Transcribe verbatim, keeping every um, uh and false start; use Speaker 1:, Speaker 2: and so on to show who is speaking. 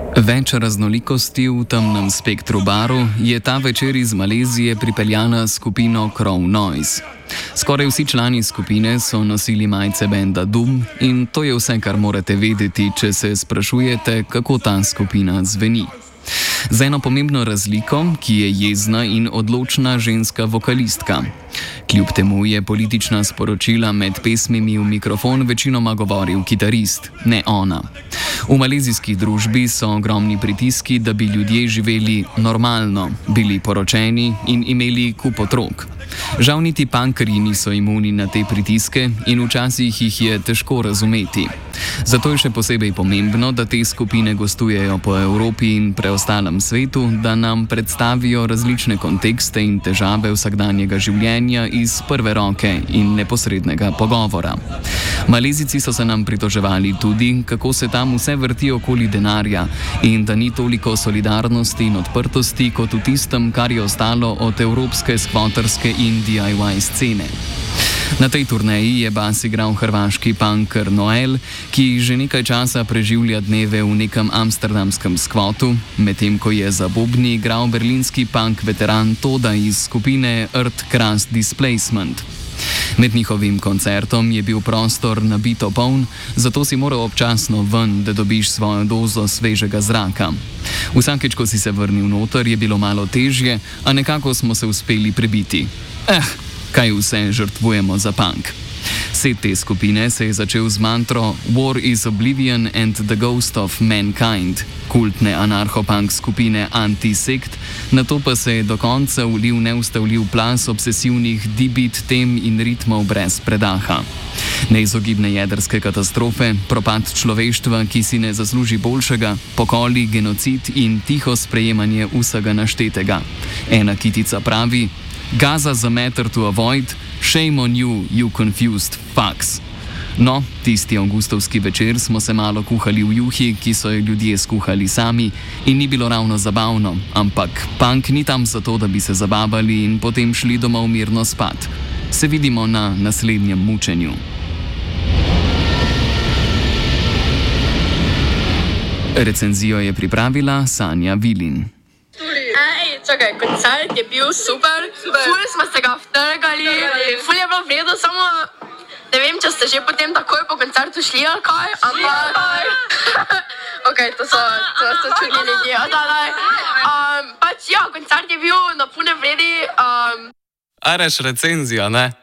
Speaker 1: Več raznolikosti v temnem spektru barv je ta večer iz Malezije pripeljala skupino Crow Noise. Skoraj vsi člani skupine so nosili majice benda Doom in to je vse, kar morate vedeti, če se sprašujete, kako ta skupina zveni. Z eno pomembno razliko, ki je jezna in odločna ženska vokalistka. Kljub temu je politična sporočila med pesmimi v mikrofon večinoma govoril kitarist, ne ona. V malezijski družbi so ogromni pritiski, da bi ljudje živeli normalno, bili poročeni in imeli kup otrok. Žal niti punkerji niso imuni na te pritiske in včasih jih je težko razumeti. Zato je še posebej pomembno, da te skupine gostujejo po Evropi in preostalem svetu, da nam predstavijo različne kontekste in težave vsakdanjega življenja iz prve roke in neposrednega pogovora. Malezijci so se nam pritoževali tudi, kako se tam vse vrti okoli denarja in da ni toliko solidarnosti in odprtosti kot v tistem, kar je ostalo od evropske skvoterske in D I Y scene. Na tej turneji je bas igral hrvaški punker Noel, ki že nekaj časa preživlja dneve v nekem amsterdamskem skvotu, medtem ko je za bobni igral berlinski punk veteran Toda iz skupine Earth Crust Displacement. Med njihovim koncertom je bil prostor nabito poln, zato si moral občasno ven, da dobiš svojo dozo svežega zraka. Vsakeč, ko si se vrnil noter, je bilo malo težje, a nekako smo se uspeli prebiti. Eh, kaj vse žrtvujemo za punk. Set te skupine se je začel z mantro War is Oblivion and the Ghost of Mankind, kultne anarcho-punk skupine Anti-Sekt, nato pa se je do konca ulil neustavljiv plas obsesivnih D-beat tem in ritmov brez predaha. Neizogibne jedrske katastrofe, propad človeštva, ki si ne zasluži boljšega, pokoli, genocid in tiho sprejemanje vsega naštetega. Ena kitica pravi: Gaza is a matter to avoid, shame on you, you confused fucks. No, tisti avgustovski večer smo se malo kuhali v juhi, ki so jo ljudje skuhali sami in ni bilo ravno zabavno, ampak punk ni tam zato, da bi se zabavali in potem šli domov mirno spat. Se vidimo na naslednjem mučenju. Recenzijo je pripravila Sanja Vilin.
Speaker 2: Čakaj, koncert je bil super, super. Ful smo se ga vtrgali, ful je bilo vredo, samo ne vem, če ste že potem takoj po koncertu šli ali kaj, ampak ok, to so, to so čudni ljudje, um, pač ja, koncert je bil na pune vredi. Um...
Speaker 1: A reš recenzijo, ne?